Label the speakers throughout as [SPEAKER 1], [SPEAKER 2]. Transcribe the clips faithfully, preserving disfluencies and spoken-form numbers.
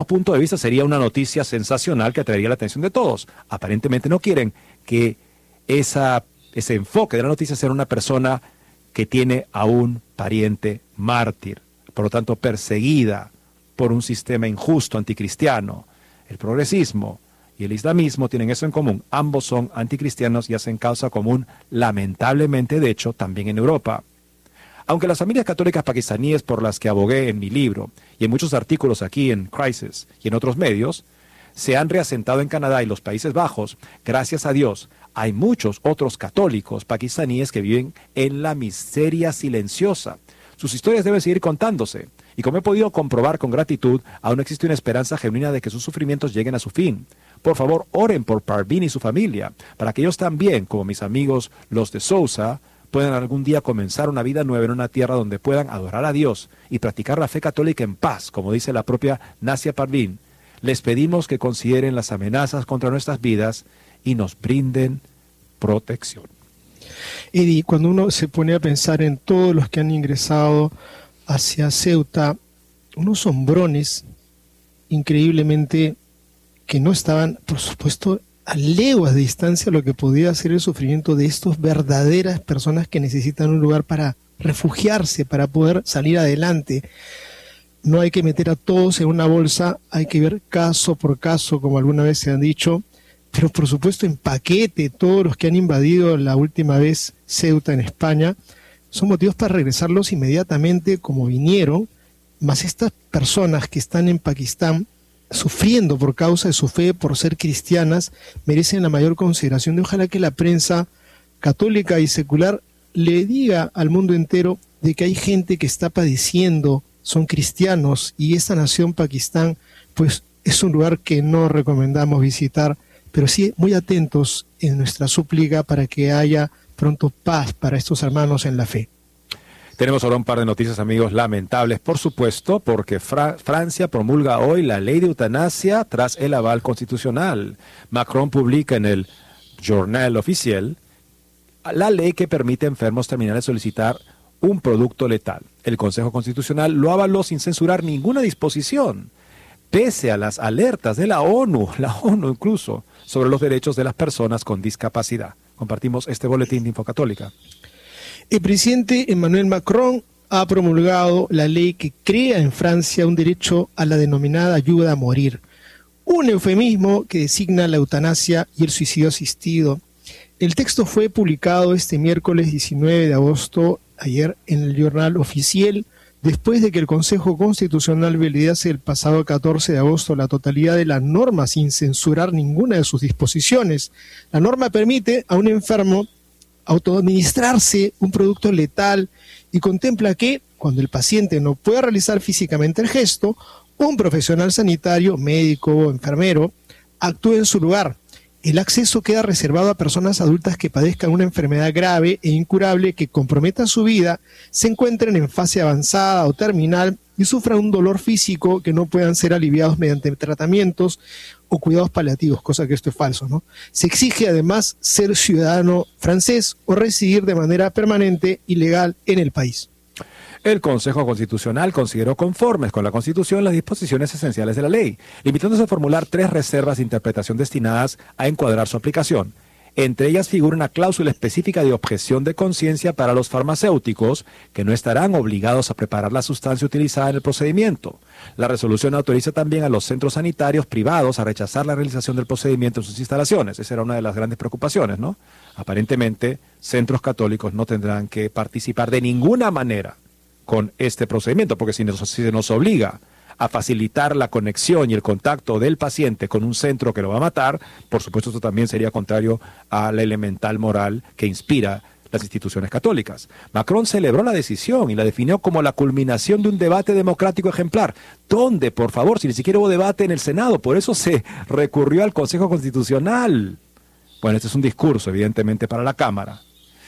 [SPEAKER 1] punto de vista sería una noticia sensacional que atraería la atención de todos. Aparentemente no quieren que esa, ese enfoque de la noticia sea una persona que tiene a un pariente mártir, por lo tanto perseguida por un sistema injusto anticristiano. El progresismo y el islamismo tienen eso en común. Ambos son anticristianos y hacen causa común, lamentablemente, de hecho, también en Europa. Aunque las familias católicas pakistaníes por las que abogué en mi libro y en muchos artículos aquí en Crisis y en otros medios, se han reasentado en Canadá y los Países Bajos, gracias a Dios, hay muchos otros católicos pakistaníes que viven en la miseria silenciosa. Sus historias deben seguir contándose. Y como he podido comprobar con gratitud, aún existe una esperanza genuina de que sus sufrimientos lleguen a su fin. Por favor, oren por Parveen y su familia, para que ellos también, como mis amigos los de Sousa, puedan algún día comenzar una vida nueva en una tierra donde puedan adorar a Dios y practicar la fe católica en paz, como dice la propia Nasia Parveen. Les pedimos que consideren las amenazas contra nuestras vidas y nos brinden protección.
[SPEAKER 2] Eddie, cuando uno se pone a pensar en todos los que han ingresado hacia Ceuta, unos hombrones increíblemente que no estaban, por supuesto, a leguas de distancia lo que podía ser el sufrimiento de estas verdaderas personas que necesitan un lugar para refugiarse, para poder salir adelante. No hay que meter a todos en una bolsa, hay que ver caso por caso, como alguna vez se han dicho, pero por supuesto en paquete. Todos los que han invadido la última vez Ceuta en España son motivos para regresarlos inmediatamente como vinieron, más estas personas que están en Pakistán sufriendo por causa de su fe, por ser cristianas, merecen la mayor consideración. Y ojalá que la prensa católica y secular le diga al mundo entero de que hay gente que está padeciendo, son cristianos, y esta nación Pakistán pues es un lugar que no recomendamos visitar, pero sí muy atentos en nuestra súplica para que haya pronto paz para estos hermanos en la fe.
[SPEAKER 1] Tenemos ahora un par de noticias, amigos, lamentables, por supuesto, porque Fra- Francia promulga hoy la ley de eutanasia tras el aval constitucional. Macron publica en el Journal oficial la ley que permite a enfermos terminales solicitar un producto letal. El Consejo Constitucional lo avaló sin censurar ninguna disposición, pese a las alertas de la ONU, la ONU incluso, sobre los derechos de las personas con discapacidad. Compartimos este boletín de Infocatólica.
[SPEAKER 2] El presidente Emmanuel Macron ha promulgado la ley que crea en Francia un derecho a la denominada ayuda a morir, un eufemismo que designa la eutanasia y el suicidio asistido. El texto fue publicado este miércoles diecinueve de agosto, ayer, en el Journal oficial, después de que el Consejo Constitucional validase el pasado catorce de agosto la totalidad de la norma sin censurar ninguna de sus disposiciones. La norma permite a un enfermo autoadministrarse un producto letal y contempla que, cuando el paciente no pueda realizar físicamente el gesto, un profesional sanitario, médico o enfermero, actúe en su lugar. El acceso queda reservado a personas adultas que padezcan una enfermedad grave e incurable que comprometa su vida, se encuentren en fase avanzada o terminal y sufran un dolor físico que no puedan ser aliviados mediante tratamientos o cuidados paliativos, cosa que esto es falso, ¿no? Se exige además ser ciudadano francés o residir de manera permanente y legal en el país.
[SPEAKER 1] El Consejo Constitucional consideró conformes con la Constitución las disposiciones esenciales de la ley, limitándose a formular tres reservas de interpretación destinadas a encuadrar su aplicación. Entre ellas figura una cláusula específica de objeción de conciencia para los farmacéuticos, que no estarán obligados a preparar la sustancia utilizada en el procedimiento. La resolución autoriza también a los centros sanitarios privados a rechazar la realización del procedimiento en sus instalaciones. Esa era una de las grandes preocupaciones, ¿no? Aparentemente, centros católicos no tendrán que participar de ninguna manera con este procedimiento, porque si, nos, si se nos obliga a facilitar la conexión y el contacto del paciente con un centro que lo va a matar, por supuesto esto también sería contrario a la elemental moral que inspira las instituciones católicas. Macron celebró la decisión y la definió como la culminación de un debate democrático ejemplar. ¿Dónde, por favor? Si ni siquiera hubo debate en el Senado, por eso se recurrió al Consejo Constitucional. Bueno, este es un discurso, evidentemente, para la Cámara.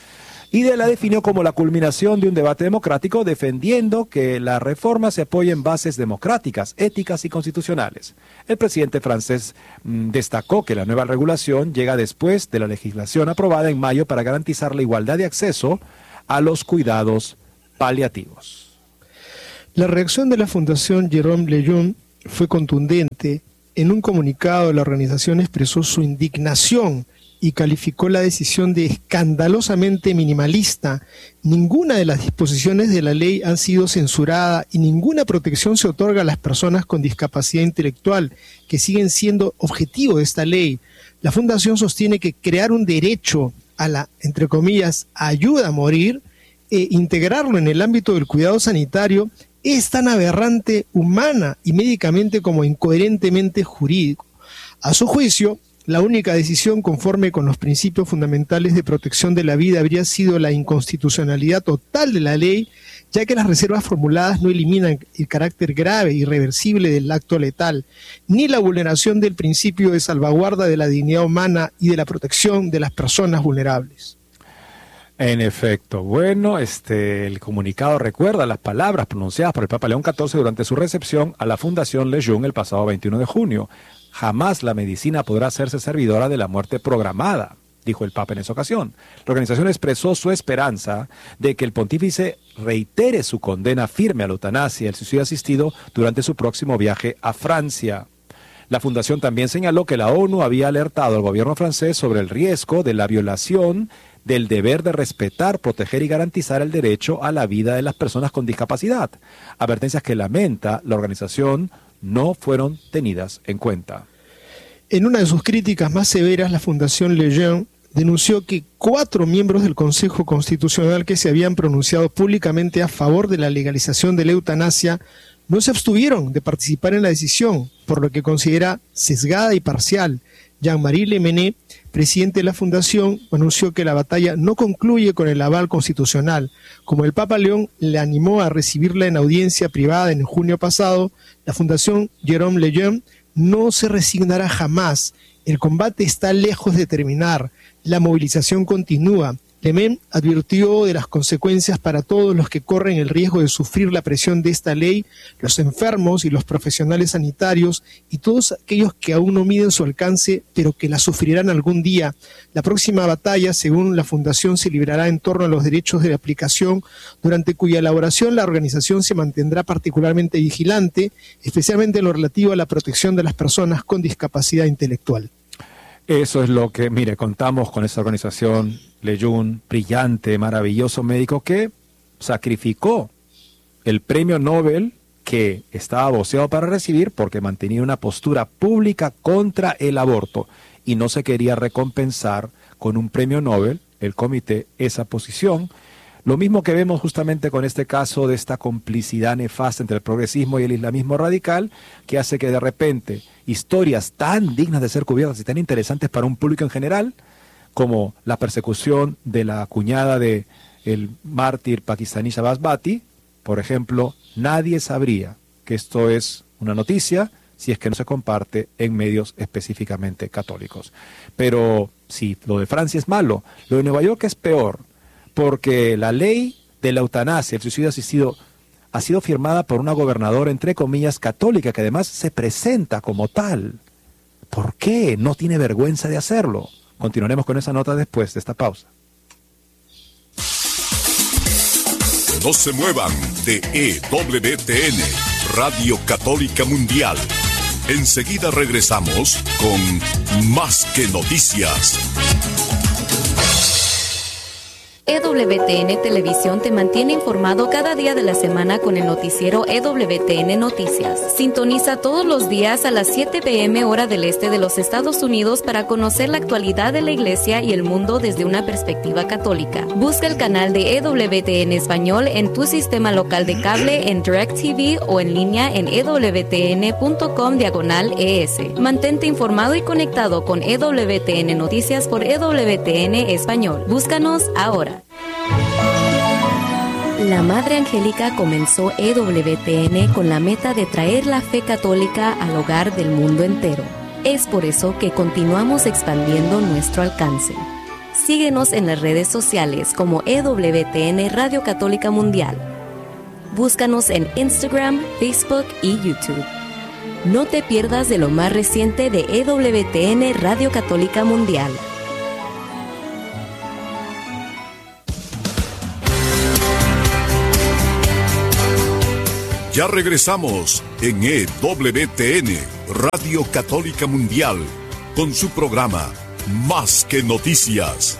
[SPEAKER 1] Y de la definió como la culminación de un debate democrático, defendiendo que la reforma se apoye en bases democráticas, éticas y constitucionales. El presidente francés mmm, destacó que la nueva regulación llega después de la legislación aprobada en mayo para garantizar la igualdad de acceso a los cuidados paliativos.
[SPEAKER 2] La reacción de la Fundación Jérôme Lejeune fue contundente. En un comunicado, la organización expresó su indignación y calificó la decisión de escandalosamente minimalista. Ninguna de las disposiciones de la ley han sido censuradas y ninguna protección se otorga a las personas con discapacidad intelectual, que siguen siendo objetivo de esta ley. La Fundación sostiene que crear un derecho a la, entre comillas, ayuda a morir e integrarlo en el ámbito del cuidado sanitario es tan aberrante humana y médicamente como incoherentemente jurídico. A su juicio, la única decisión conforme con los principios fundamentales de protección de la vida habría sido la inconstitucionalidad total de la ley, ya que las reservas formuladas no eliminan el carácter grave e irreversible del acto letal, ni la vulneración del principio de salvaguarda de la dignidad humana y de la protección de las personas vulnerables.
[SPEAKER 1] En efecto, bueno, este, el comunicado recuerda las palabras pronunciadas por el Papa León catorce durante su recepción a la Fundación Lejeune el pasado veintiuno de junio. Jamás la medicina podrá hacerse servidora de la muerte programada, dijo el Papa en esa ocasión. La organización expresó su esperanza de que el pontífice reitere su condena firme a la eutanasia y el suicidio asistido durante su próximo viaje a Francia. La fundación también señaló que la ONU había alertado al gobierno francés sobre el riesgo de la violación del deber de respetar, proteger y garantizar el derecho a la vida de las personas con discapacidad. Advertencias que lamenta la organización no fueron tenidas en cuenta.
[SPEAKER 2] En una de sus críticas más severas, la Fundación Lejeune denunció que cuatro miembros del Consejo Constitucional que se habían pronunciado públicamente a favor de la legalización de la eutanasia no se abstuvieron de participar en la decisión, por lo que considera sesgada y parcial. Jean-Marie Le Mené, presidente de la Fundación, anunció que la batalla no concluye con el aval constitucional. Como el Papa León le animó a recibirla en audiencia privada en junio pasado, la Fundación Jérôme Lejeune no se resignará jamás. El combate está lejos de terminar. La movilización continúa. Le Mené advirtió de las consecuencias para todos los que corren el riesgo de sufrir la presión de esta ley, los enfermos y los profesionales sanitarios y todos aquellos que aún no miden su alcance, pero que la sufrirán algún día. La próxima batalla, según la Fundación, se librará en torno a los derechos de la aplicación, durante cuya elaboración la organización se mantendrá particularmente vigilante, especialmente en lo relativo a la protección de las personas con discapacidad intelectual.
[SPEAKER 1] Eso es lo que, mire, contamos con esa organización Lejeune, brillante, maravilloso médico que sacrificó el premio Nobel que estaba voceado para recibir porque mantenía una postura pública contra el aborto y no se quería recompensar con un premio Nobel, el comité, esa posición. Lo mismo que vemos justamente con este caso de esta complicidad nefasta entre el progresismo y el islamismo radical, que hace que de repente historias tan dignas de ser cubiertas y tan interesantes para un público en general, como la persecución de la cuñada del mártir pakistaní Shahbaz Bhatti, por ejemplo, nadie sabría que esto es una noticia si es que no se comparte en medios específicamente católicos. Pero si lo de Francia es malo, lo de Nueva York es peor, porque la ley de la eutanasia, el suicidio asistido, ha sido firmada por una gobernadora, entre comillas, católica, que además se presenta como tal. ¿Por qué no tiene vergüenza de hacerlo? Continuaremos con esa nota después de esta pausa.
[SPEAKER 3] No se muevan de E W T N, Radio Católica Mundial. Enseguida regresamos con Más que Noticias.
[SPEAKER 4] E W T N Televisión te mantiene informado cada día de la semana con el noticiero E W T N Noticias. Sintoniza todos los días a las siete p m hora del este de los Estados Unidos para conocer la actualidad de la Iglesia y el mundo desde una perspectiva católica. Busca el canal de E W T N Español en tu sistema local de cable, en DirecTV o en línea en ewtn.com diagonal ES. Mantente informado y conectado con E W T N Noticias por E W T N Español. Búscanos ahora. La Madre Angélica comenzó E W T N con la meta de traer la fe católica al hogar del mundo entero. Es por eso que continuamos expandiendo nuestro alcance. Síguenos en las redes sociales como E W T N Radio Católica Mundial. Búscanos en Instagram, Facebook y YouTube. No te pierdas de lo más reciente de E W T N Radio Católica Mundial.
[SPEAKER 3] Ya regresamos en E W T N, Radio Católica Mundial, con su programa Más que Noticias.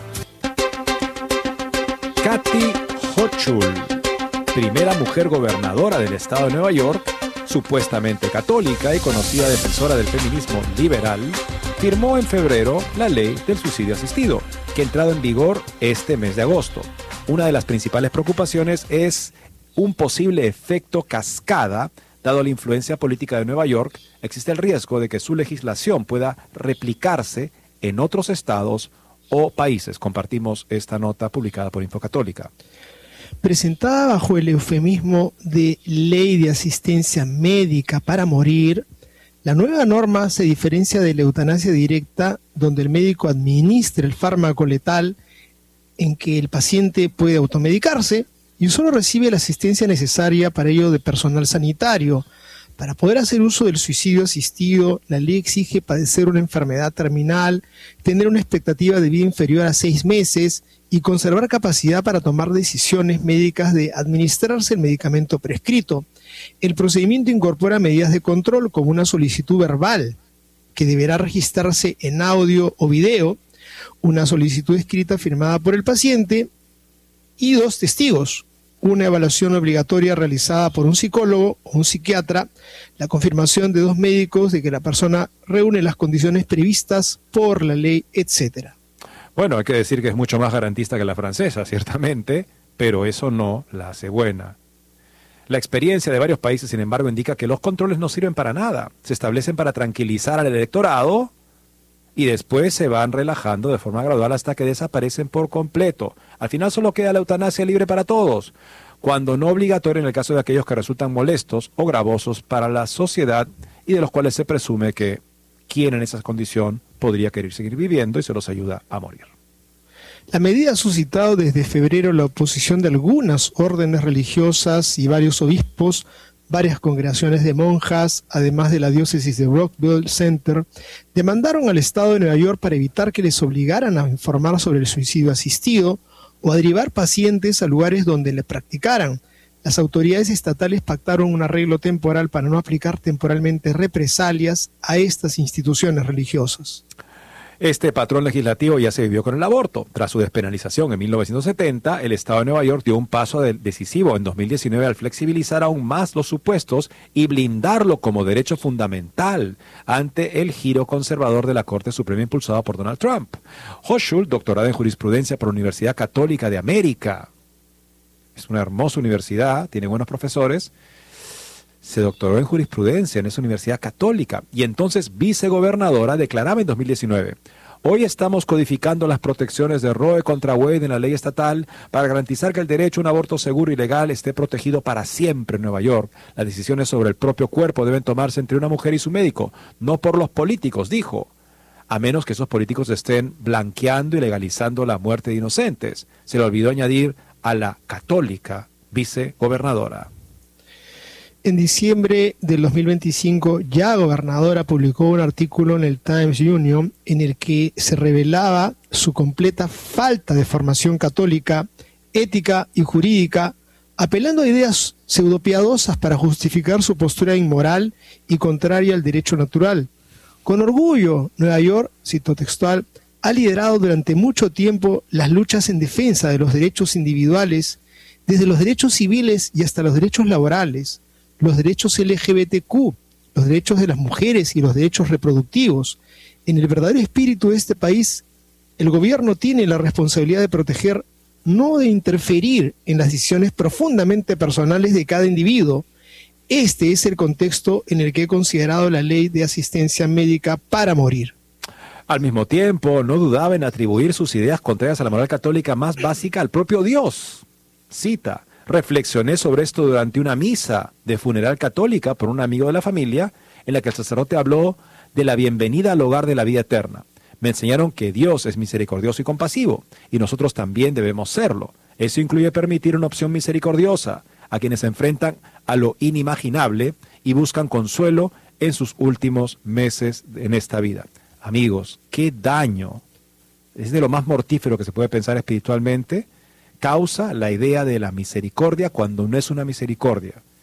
[SPEAKER 1] Kathy Hochul, primera mujer gobernadora del estado de Nueva York, supuestamente católica y conocida defensora del feminismo liberal, firmó en febrero la ley del suicidio asistido, que ha entrado en vigor este mes de agosto. Una de las principales preocupaciones es un posible efecto cascada. Dado la influencia política de Nueva York, existe el riesgo de que su legislación pueda replicarse en otros estados o países. Compartimos esta nota publicada por Infocatólica.
[SPEAKER 2] Presentada bajo el eufemismo de Ley de Asistencia Médica para Morir, la nueva norma se diferencia de la eutanasia directa, donde el médico administra el fármaco letal en que el paciente puede automedicarse y solo recibe la asistencia necesaria para ello de personal sanitario. Para poder hacer uso del suicidio asistido, la ley exige padecer una enfermedad terminal, tener una expectativa de vida inferior a seis meses y conservar capacidad para tomar decisiones médicas de administrarse el medicamento prescrito. El procedimiento incorpora medidas de control como una solicitud verbal, que deberá registrarse en audio o video, una solicitud escrita firmada por el paciente y dos testigos, una evaluación obligatoria realizada por un psicólogo o un psiquiatra, la confirmación de dos médicos de que la persona reúne las condiciones previstas por la ley, etcétera.
[SPEAKER 1] Bueno, hay que decir que es mucho más garantista que la francesa, ciertamente, pero eso no la hace buena. La experiencia de varios países, sin embargo, indica que los controles no sirven para nada. Se establecen para tranquilizar al electorado y después se van relajando de forma gradual hasta que desaparecen por completo. Al final solo queda la eutanasia libre para todos, cuando no obligatoria en el caso de aquellos que resultan molestos o gravosos para la sociedad y de los cuales se presume que quien en esa condición podría querer seguir viviendo y se los ayuda a morir.
[SPEAKER 2] La medida ha suscitado desde febrero la oposición de algunas órdenes religiosas y varios obispos, varias congregaciones de monjas, además de la diócesis de Rockville Center, demandaron al Estado de Nueva York para evitar que les obligaran a informar sobre el suicidio asistido o a derivar pacientes a lugares donde le practicaran. Las autoridades estatales pactaron un arreglo temporal para no aplicar temporalmente represalias a estas instituciones religiosas.
[SPEAKER 1] Este patrón legislativo ya se vivió con el aborto. Tras su despenalización en mil novecientos setenta, el Estado de Nueva York dio un paso decisivo en dos mil diecinueve al flexibilizar aún más los supuestos y blindarlo como derecho fundamental ante el giro conservador de la Corte Suprema impulsada por Donald Trump. Hochul, doctorada en jurisprudencia por la Universidad Católica de América. Es una hermosa universidad, tiene buenos profesores. Se doctoró en jurisprudencia en esa universidad católica y entonces vicegobernadora declaraba en dos mil diecinueve: hoy estamos codificando las protecciones de Roe contra Wade en la ley estatal para garantizar que el derecho a un aborto seguro y legal esté protegido para siempre en Nueva York. Las decisiones sobre el propio cuerpo deben tomarse entre una mujer y su médico, no por los políticos, dijo, a menos que esos políticos estén blanqueando y legalizando la muerte de inocentes. Se le olvidó añadir a la católica vicegobernadora.
[SPEAKER 2] En diciembre del dos mil veinticinco, ya gobernadora publicó un artículo en el Times Union en el que se revelaba su completa falta de formación católica, ética y jurídica, apelando a ideas pseudopiadosas para justificar su postura inmoral y contraria al derecho natural. Con orgullo, Nueva York, cito textual, ha liderado durante mucho tiempo las luchas en defensa de los derechos individuales, desde los derechos civiles y hasta los derechos laborales, los derechos L G B T Q, los derechos de las mujeres y los derechos reproductivos. En el verdadero espíritu de este país, el gobierno tiene la responsabilidad de proteger, no de interferir en las decisiones profundamente personales de cada individuo. Este es el contexto en el que he considerado la ley de asistencia médica para morir.
[SPEAKER 1] Al mismo tiempo, no dudaba en atribuir sus ideas contrarias a la moral católica más básica al propio Dios. Cita: reflexioné sobre esto durante una misa de funeral católica por un amigo de la familia, en la que el sacerdote habló de la bienvenida al hogar de la vida eterna. Me enseñaron que Dios es misericordioso y compasivo, y nosotros también debemos serlo. Eso incluye permitir una opción misericordiosa a quienes se enfrentan a lo inimaginable y buscan consuelo en sus últimos meses en esta vida. Amigos, qué daño, es de lo más mortífero que se puede pensar espiritualmente, causa la idea de la misericordia cuando no es una misericordia,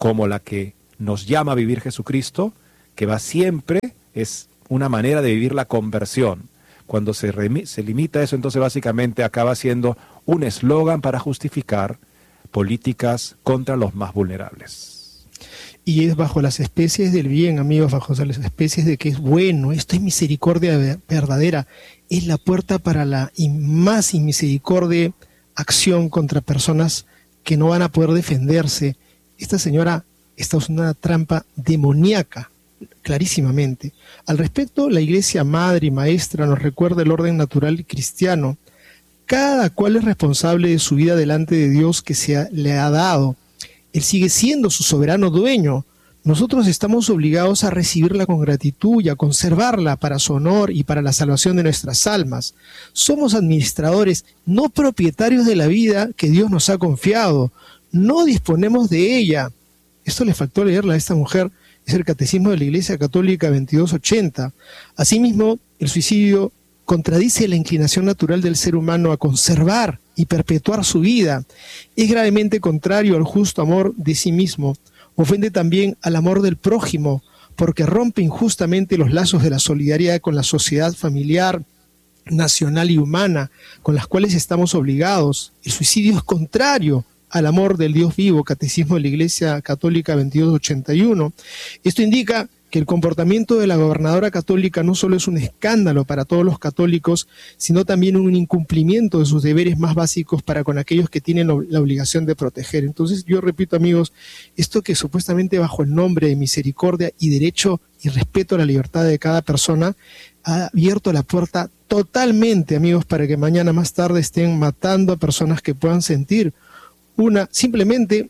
[SPEAKER 1] como la que nos llama a vivir Jesucristo, que va siempre, es una manera de vivir la conversión. Cuando se, se limita a eso, entonces básicamente acaba siendo un eslogan para justificar políticas contra los más vulnerables.
[SPEAKER 2] Y es bajo las especies del bien, amigos, bajo las especies de que es bueno, esto es misericordia verdadera, es la puerta para la más inmisericordia acción contra personas que no van a poder defenderse. Esta señora está usando una trampa demoníaca, clarísimamente. Al respecto, la Iglesia Madre y Maestra nos recuerda el orden natural cristiano. Cada cual es responsable de su vida delante de Dios que se ha, le ha dado. Él sigue siendo su soberano dueño. Nosotros estamos obligados a recibirla con gratitud y a conservarla para su honor y para la salvación de nuestras almas. Somos administradores, no propietarios de la vida que Dios nos ha confiado. No disponemos de ella. Esto le faltó leerla a esta mujer. Es el Catecismo de la Iglesia Católica veintidós ochenta. Asimismo, el suicidio contradice la inclinación natural del ser humano a conservar y perpetuar su vida. Es gravemente contrario al justo amor de sí mismo. Ofende también al amor del prójimo, porque rompe injustamente los lazos de la solidaridad con la sociedad familiar, nacional y humana, con las cuales estamos obligados. El suicidio es contrario al amor del Dios vivo, Catecismo de la Iglesia Católica veintidós ochenta y uno. Esto indica que el comportamiento de la gobernadora católica no solo es un escándalo para todos los católicos, sino también un incumplimiento de sus deberes más básicos para con aquellos que tienen la obligación de proteger. Entonces, yo repito, amigos, esto que supuestamente bajo el nombre de misericordia y derecho y respeto a la libertad de cada persona, ha abierto la puerta totalmente, amigos, para que mañana más tarde estén matando a personas que puedan sentir una, simplemente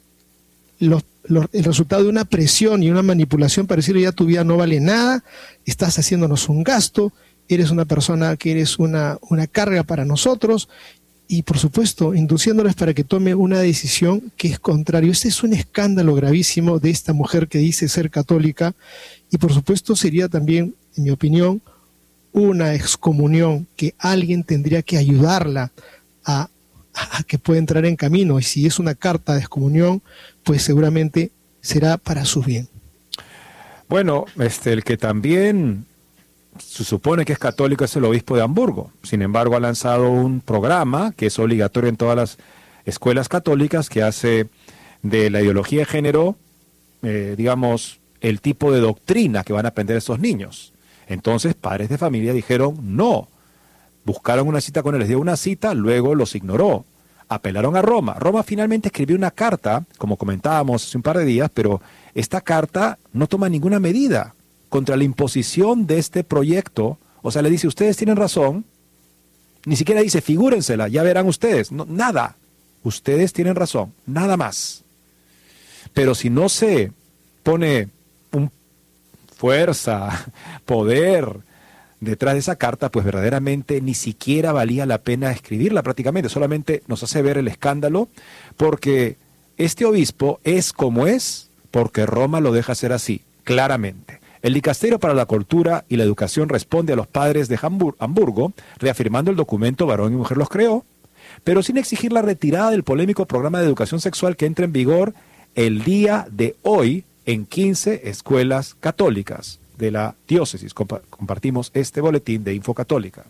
[SPEAKER 2] los el resultado de una presión y una manipulación para decirle ya tu vida no vale nada, estás haciéndonos un gasto, eres una persona que eres una, una carga para nosotros y por supuesto induciéndoles para que tome una decisión que es contrario. Este es un escándalo gravísimo de esta mujer que dice ser católica y por supuesto sería también, en mi opinión, una excomunión que alguien tendría que ayudarla a a que pueda entrar en camino, y si es una carta de excomunión, pues seguramente será para su bien.
[SPEAKER 1] Bueno, este, el que también se supone que es católico es el obispo de Hamburgo. Sin embargo, ha lanzado un programa que es obligatorio en todas las escuelas católicas, que hace de la ideología de género, eh, digamos, el tipo de doctrina que van a aprender esos niños. Entonces, padres de familia dijeron no. Buscaron una cita con él, les dio una cita, luego los ignoró. Apelaron a Roma. Roma finalmente escribió una carta, como comentábamos hace un par de días, pero esta carta no toma ninguna medida contra la imposición de este proyecto. O sea, le dice, ustedes tienen razón. Ni siquiera dice, figúrensela, ya verán ustedes. No, nada. Ustedes tienen razón, nada más. Pero si no se pone un fuerza, poder detrás de esa carta, pues verdaderamente ni siquiera valía la pena escribirla prácticamente, solamente nos hace ver el escándalo, porque este obispo es como es, porque Roma lo deja ser así, claramente. El Dicasterio para la Cultura y la Educación responde a los padres de Hamburgo, reafirmando el documento Varón y Mujer los creó, pero sin exigir la retirada del polémico programa de educación sexual que entra en vigor el día de hoy en quince escuelas católicas de la diócesis. Compartimos este boletín de Info Católica.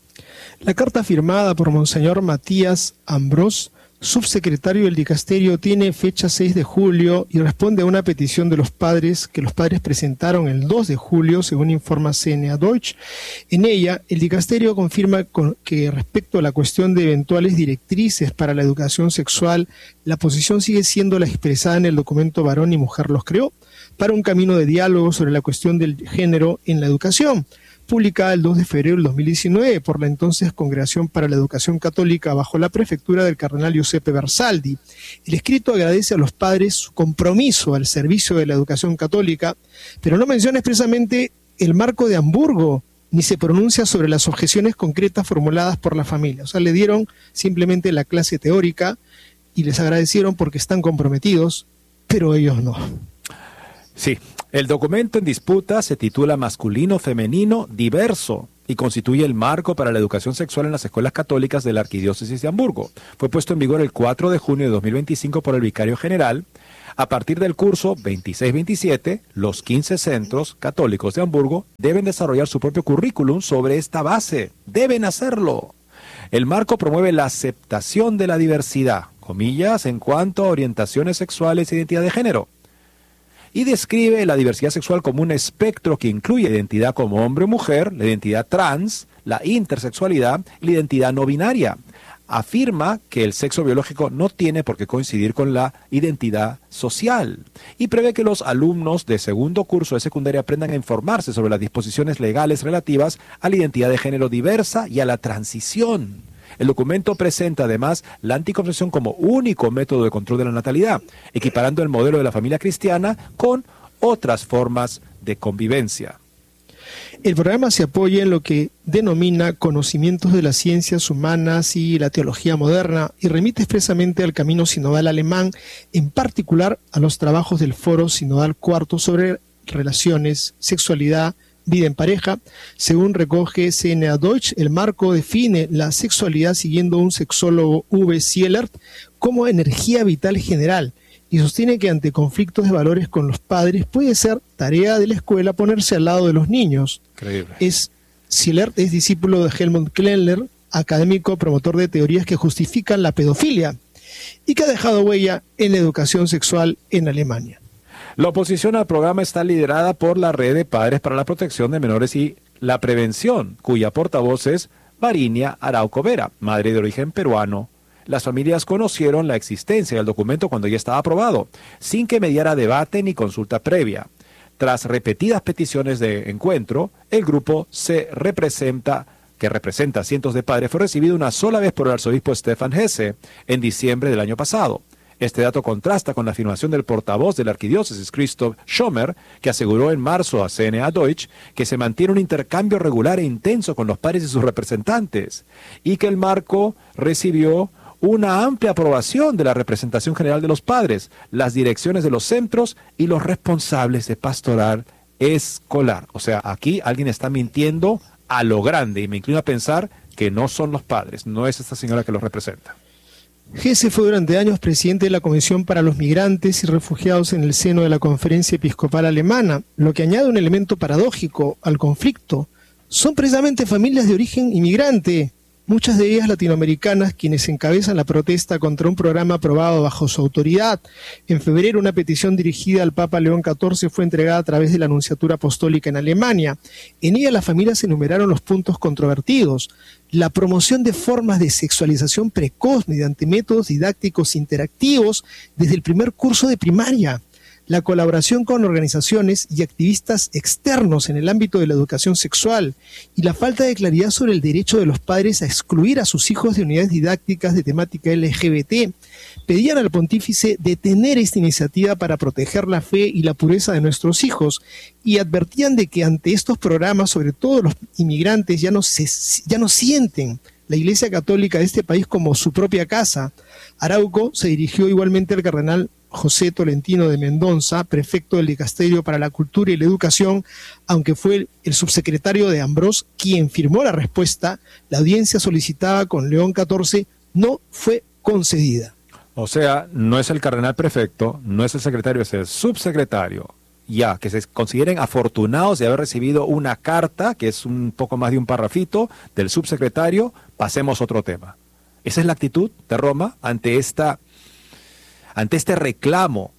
[SPEAKER 2] La carta firmada por Monseñor Matías Ambrós, subsecretario del Dicasterio, tiene fecha seis de julio y responde a una petición de los padres que los padres presentaron el dos de julio, según informa C N A Deutsch. En ella, el Dicasterio confirma que respecto a la cuestión de eventuales directrices para la educación sexual, la posición sigue siendo la expresada en el documento Varón y Mujer los creó, para un camino de diálogo sobre la cuestión del género en la educación, publicada el dos de febrero del dos mil diecinueve por la entonces Congregación para la Educación Católica bajo la prefectura del cardenal Giuseppe Bersaldi. El escrito agradece a los padres su compromiso al servicio de la educación católica, pero no menciona expresamente el marco de Hamburgo, ni se pronuncia sobre las objeciones concretas formuladas por la familia. O sea, le dieron simplemente la clase teórica y les agradecieron porque están comprometidos, pero ellos no.
[SPEAKER 1] Sí, el documento en disputa se titula Masculino, Femenino, Diverso y constituye el marco para la educación sexual en las escuelas católicas de la Arquidiócesis de Hamburgo. Fue puesto en vigor el cuatro de junio de dos mil veinticinco por el Vicario General. A partir del curso veintiséis veintisiete, los quince centros católicos de Hamburgo deben desarrollar su propio currículum sobre esta base. Deben hacerlo. El marco promueve la aceptación de la diversidad, comillas, en cuanto a orientaciones sexuales e identidad de género. Y describe la diversidad sexual como un espectro que incluye la identidad como hombre o mujer, la identidad trans, la intersexualidad y la identidad no binaria. Afirma que el sexo biológico no tiene por qué coincidir con la identidad social y prevé que los alumnos de segundo curso de secundaria aprendan a informarse sobre las disposiciones legales relativas a la identidad de género diversa y a la transición. El documento presenta además la anticoncepción como único método de control de la natalidad, equiparando el modelo de la familia cristiana con otras formas de convivencia.
[SPEAKER 2] El programa se apoya en lo que denomina conocimientos de las ciencias humanas y la teología moderna y remite expresamente al camino sinodal alemán, en particular a los trabajos del Foro Sinodal Cuarto sobre relaciones, sexualidad, vida en pareja. Según recoge C N A Deutsch, el marco define la sexualidad siguiendo un sexólogo Uwe Zielert como energía vital general, y sostiene que ante conflictos de valores con los padres puede ser tarea de la escuela ponerse al lado de los niños.
[SPEAKER 1] Increíble.
[SPEAKER 2] Es, Zielert es discípulo de Helmut Klendler, académico promotor de teorías que justifican la pedofilia y que ha dejado huella en la educación sexual en Alemania.
[SPEAKER 1] La oposición al programa está liderada por la Red de Padres para la Protección de Menores y la Prevención, cuya portavoz es Varinia Arauco Vera, madre de origen peruano. Las familias conocieron la existencia del documento cuando ya estaba aprobado, sin que mediara debate ni consulta previa. Tras repetidas peticiones de encuentro, el grupo se representa, que representa a cientos de padres, fue recibido una sola vez por el arzobispo Stefan Hesse en diciembre del año pasado. Este dato contrasta con la afirmación del portavoz de la arquidiócesis, Christoph Schomer, que aseguró en marzo a C N A Deutsch que se mantiene un intercambio regular e intenso con los padres y sus representantes, y que el marco recibió una amplia aprobación de la representación general de los padres, las direcciones de los centros y los responsables de pastoral escolar. O sea, aquí alguien está mintiendo a lo grande y me inclino a pensar que no son los padres, no es esta señora que los representa.
[SPEAKER 2] Hesse fue durante años presidente de la Comisión para los Migrantes y Refugiados en el seno de la Conferencia Episcopal Alemana, lo que añade un elemento paradójico al conflicto. Son precisamente familias de origen inmigrante, muchas de ellas latinoamericanas, quienes encabezan la protesta contra un programa aprobado bajo su autoridad. En febrero, una petición dirigida al Papa León catorce fue entregada a través de la Anunciatura Apostólica en Alemania. En ella las familias enumeraron los puntos controvertidos: la promoción de formas de sexualización precoz mediante métodos didácticos interactivos desde el primer curso de primaria, la colaboración con organizaciones y activistas externos en el ámbito de la educación sexual y la falta de claridad sobre el derecho de los padres a excluir a sus hijos de unidades didácticas de temática L G B T. Pedían al pontífice detener esta iniciativa para proteger la fe y la pureza de nuestros hijos y advertían de que ante estos programas, sobre todo los inmigrantes, ya no, se, ya no sienten la Iglesia Católica de este país como su propia casa. Arauco se dirigió igualmente al cardenal José Tolentino de Mendoza, prefecto del Dicasterio para la Cultura y la Educación, aunque fue el, el subsecretario de Ambrós quien firmó la respuesta. La audiencia solicitada con León catorce no fue concedida.
[SPEAKER 1] O sea, no es el cardenal prefecto, no es el secretario, es el subsecretario. Ya, que se consideren afortunados de haber recibido una carta, que es un poco más de un parrafito, del subsecretario. Pasemos a otro tema. Esa es la actitud de Roma ante esta... ante este reclamo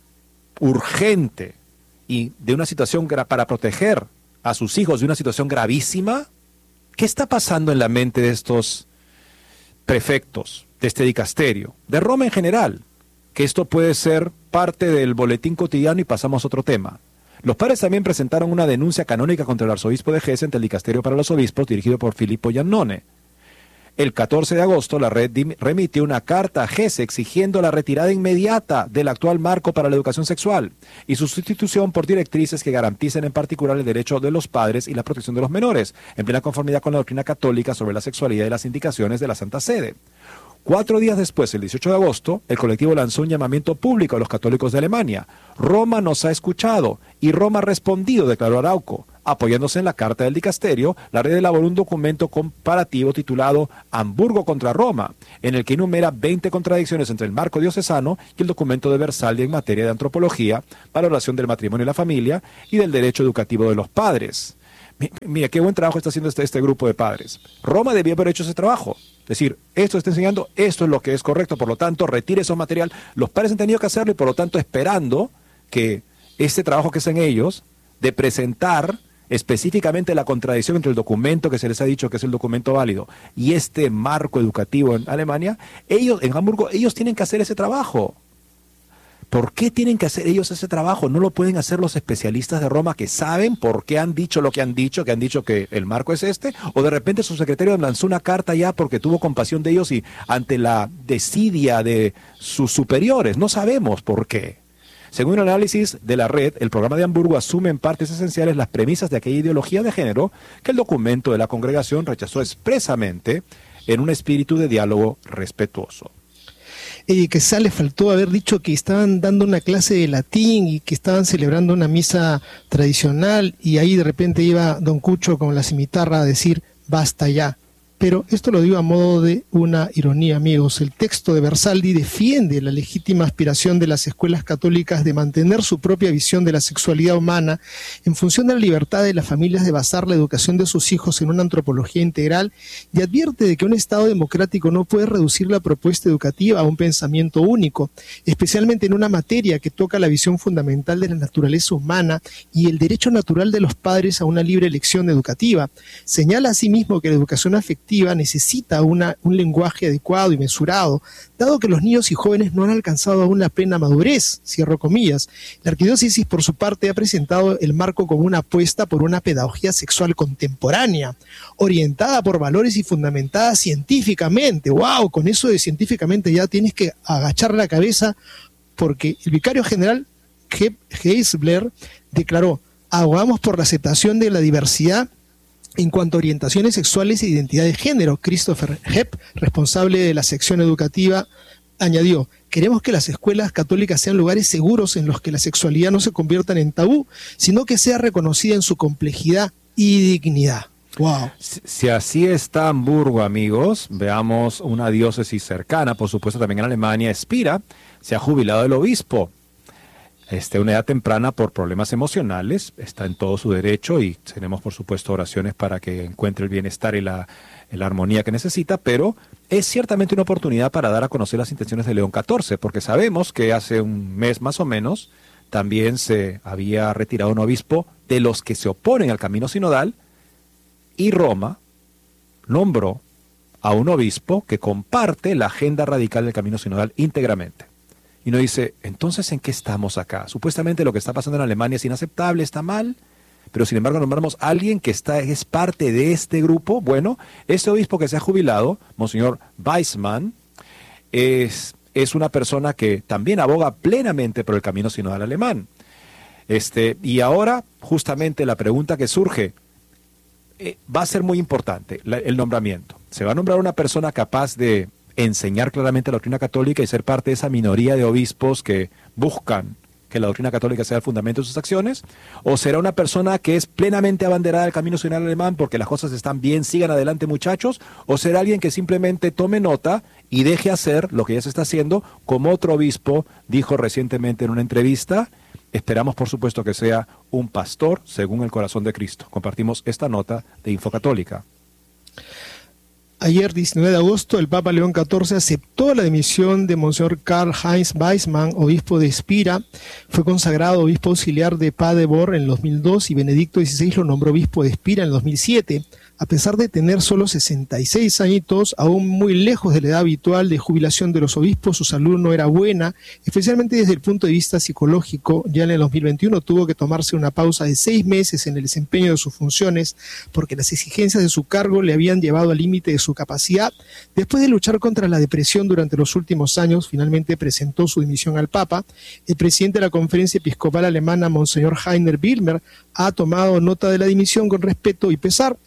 [SPEAKER 1] urgente y de una situación para proteger a sus hijos de una situación gravísima. ¿Qué está pasando en la mente de estos prefectos, de este dicasterio, de Roma en general? Que esto puede ser parte del boletín cotidiano y pasamos a otro tema. Los padres también presentaron una denuncia canónica contra el arzobispo de Hesse ante el Dicasterio para los Obispos, dirigido por Filippo Iannone. El catorce de agosto, la red remitió una carta a Hesse exigiendo la retirada inmediata del actual marco para la educación sexual y su sustitución por directrices que garanticen en particular el derecho de los padres y la protección de los menores, en plena conformidad con la doctrina católica sobre la sexualidad y las indicaciones de la Santa Sede. Cuatro días después, el dieciocho de agosto, el colectivo lanzó un llamamiento público a los católicos de Alemania. Roma nos ha escuchado y Roma ha respondido, declaró Arauco. apoyándose en la carta del dicasterio, la red elaboró un documento comparativo titulado Hamburgo contra Roma, en el que enumera veinte contradicciones entre el marco diocesano y el documento de Versalles en materia de antropología, valoración del matrimonio y la familia y del derecho educativo de los padres. Mira, qué buen trabajo está haciendo este, este grupo de padres. Roma debió haber hecho ese trabajo. Es decir, esto está enseñando, esto es lo que es correcto, por lo tanto, retire ese material. Los padres han tenido que hacerlo y por lo tanto esperando que este trabajo que hacen ellos, de presentar específicamente la contradicción entre el documento que se les ha dicho que es el documento válido y este marco educativo en Alemania, ellos, en Hamburgo, ellos tienen que hacer ese trabajo. ¿Por qué tienen que hacer ellos ese trabajo? ¿No lo pueden hacer los especialistas de Roma que saben por qué han dicho lo que han dicho, que han dicho que el marco es este? ¿O de repente su secretario lanzó una carta ya porque tuvo compasión de ellos y ante la desidia de sus superiores? No sabemos por qué. Según el análisis de la red, el programa de Hamburgo asume en partes esenciales las premisas de aquella ideología de género que el documento de la congregación rechazó expresamente en un espíritu de diálogo respetuoso.
[SPEAKER 2] Eh, quizá le faltó haber dicho que estaban dando una clase de latín y que estaban celebrando una misa tradicional y ahí de repente iba don Cucho con la cimitarra a decir basta ya. Pero esto lo digo a modo de una ironía, amigos. El texto de Versalles defiende la legítima aspiración de las escuelas católicas de mantener su propia visión de la sexualidad humana en función de la libertad de las familias de basar la educación de sus hijos en una antropología integral y advierte de que un Estado democrático no puede reducir la propuesta educativa a un pensamiento único, especialmente en una materia que toca la visión fundamental de la naturaleza humana y el derecho natural de los padres a una libre elección educativa. Señala asimismo que la educación afectiva necesita una, un lenguaje adecuado y mesurado, dado que los niños y jóvenes no han alcanzado aún la plena madurez, cierro comillas. La arquidiócesis, por su parte, ha presentado el marco como una apuesta por una pedagogía sexual contemporánea, orientada por valores y fundamentada científicamente. ¡Wow! Con eso de científicamente ya tienes que agachar la cabeza, porque el vicario general Heisler declaró: abogamos por la aceptación de la diversidad en cuanto a orientaciones sexuales e identidad de género. Christopher Hepp, responsable de la sección educativa, añadió: queremos que las escuelas católicas sean lugares seguros en los que la sexualidad no se convierta en tabú, sino que sea reconocida en su complejidad y dignidad. Wow.
[SPEAKER 1] Si, si así está Hamburgo, amigos, veamos una diócesis cercana, por supuesto también en Alemania. Spira se ha jubilado del obispo. Este, una edad temprana por problemas emocionales, está en todo su derecho y tenemos por supuesto oraciones para que encuentre el bienestar y la, la armonía que necesita, pero es ciertamente una oportunidad para dar a conocer las intenciones de León catorce, porque sabemos que hace un mes más o menos también se había retirado un obispo de los que se oponen al camino sinodal y Roma nombró a un obispo que comparte la agenda radical del camino sinodal íntegramente. Y uno dice, entonces, ¿en qué estamos acá? Supuestamente lo que está pasando en Alemania es inaceptable, está mal, pero sin embargo nombramos a alguien que está, es parte de este grupo. Bueno, este obispo que se ha jubilado, Monseñor Weissmann, es, es una persona que también aboga plenamente por el camino sinodal alemán. Este, y ahora, justamente la pregunta que surge, eh, va a ser muy importante, la, el nombramiento. Se va a nombrar una persona capaz de enseñar claramente la doctrina católica y ser parte de esa minoría de obispos que buscan que la doctrina católica sea el fundamento de sus acciones, o será una persona que es plenamente abanderada del camino sinodal alemán porque las cosas están bien, sigan adelante muchachos, o será alguien que simplemente tome nota y deje hacer lo que ya se está haciendo, como otro obispo dijo recientemente en una entrevista. Esperamos por supuesto que sea un pastor según el corazón de Cristo. Compartimos esta nota de Infocatólica.
[SPEAKER 2] Ayer, diecinueve de agosto, el Papa León catorce aceptó la dimisión de Monseñor Karl-Heinz Weissmann, obispo de Spira. Fue consagrado obispo auxiliar de Paderborn en el dos mil dos y Benedicto dieciséis lo nombró obispo de Spira en el dos mil siete. A pesar de tener solo sesenta y seis añitos, aún muy lejos de la edad habitual de jubilación de los obispos, su salud no era buena, especialmente desde el punto de vista psicológico. Ya en el dos mil veintiuno tuvo que tomarse una pausa de seis meses en el desempeño de sus funciones porque las exigencias de su cargo le habían llevado al límite de su capacidad. Después de luchar contra la depresión durante los últimos años, finalmente presentó su dimisión al Papa. El presidente de la Conferencia Episcopal Alemana, Monseñor Heiner Wilmer, ha tomado nota de la dimisión con respeto y pesar. En una carta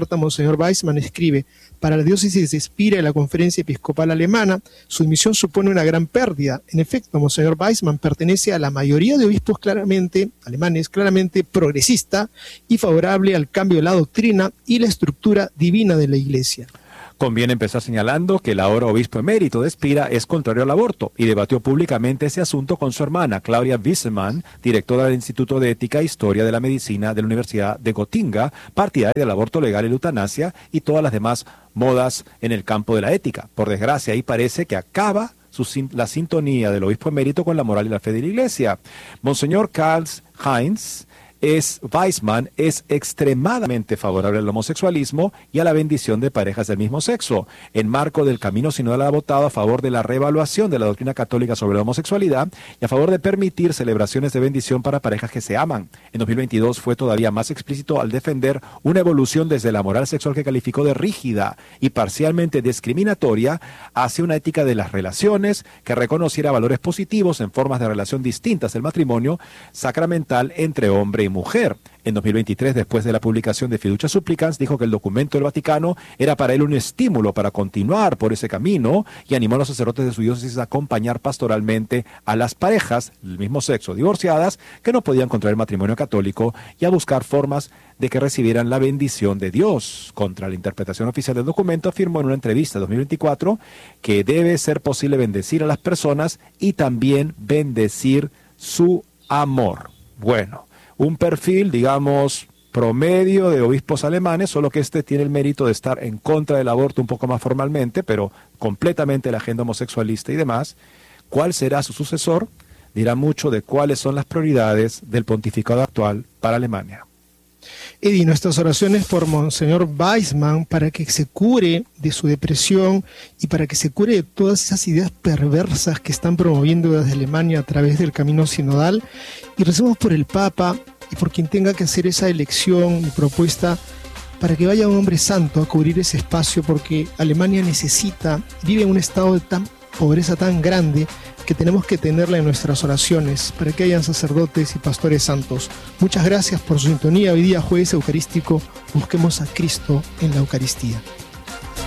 [SPEAKER 2] carta, Monseñor Weissman escribe: para la diócesis de Spira y la Conferencia Episcopal Alemana, su dimisión supone una gran pérdida. En efecto, Monseñor Weissman pertenece a la mayoría de obispos claramente, alemanes, claramente progresista y favorable al cambio de la doctrina y la estructura divina de la Iglesia.
[SPEAKER 1] Conviene empezar señalando que el ahora obispo emérito de Spira es contrario al aborto y debatió públicamente ese asunto con su hermana, Claudia Wissemann, directora del Instituto de Ética e Historia de la Medicina de la Universidad de Gotinga, partidaria del aborto legal y la eutanasia y todas las demás modas en el campo de la ética. Por desgracia, ahí parece que acaba su, la sintonía del obispo emérito con la moral y la fe de la Iglesia. Monseñor Karl-Heinz Es, Weissman es extremadamente favorable al homosexualismo y a la bendición de parejas del mismo sexo. En marco del camino sinodal ha votado a favor de la reevaluación de la doctrina católica sobre la homosexualidad y a favor de permitir celebraciones de bendición para parejas que se aman. En dos mil veintidós fue todavía más explícito al defender una evolución desde la moral sexual que calificó de rígida y parcialmente discriminatoria hacia una ética de las relaciones que reconociera valores positivos en formas de relación distintas del matrimonio sacramental entre hombre y mujer. En dos mil veintitrés, después de la publicación de Fiducia Supplicans, dijo que el documento del Vaticano era para él un estímulo para continuar por ese camino y animó a los sacerdotes de su diócesis a acompañar pastoralmente a las parejas del mismo sexo divorciadas que no podían contraer matrimonio católico y a buscar formas de que recibieran la bendición de Dios. Contra la interpretación oficial del documento, afirmó en una entrevista de dos mil veinticuatro que debe ser posible bendecir a las personas y también bendecir su amor. Bueno, un perfil, digamos, promedio de obispos alemanes, solo que este tiene el mérito de estar en contra del aborto un poco más formalmente, pero completamente la agenda homosexualista y demás. ¿Cuál será su sucesor? Dirá mucho de cuáles son las prioridades del pontificado actual para Alemania.
[SPEAKER 2] Eddie, nuestras oraciones por Monseñor Weissman para que se cure de su depresión y para que se cure de todas esas ideas perversas que están promoviendo desde Alemania a través del camino sinodal. Y recemos por el Papa y por quien tenga que hacer esa elección y propuesta para que vaya un hombre santo a cubrir ese espacio, porque Alemania necesita, vive en un estado de tan pobreza tan grande que tenemos que tenerla en nuestras oraciones para que hayan sacerdotes y pastores santos. Muchas gracias por su sintonía. Hoy día, jueves eucarístico, busquemos a Cristo en la Eucaristía.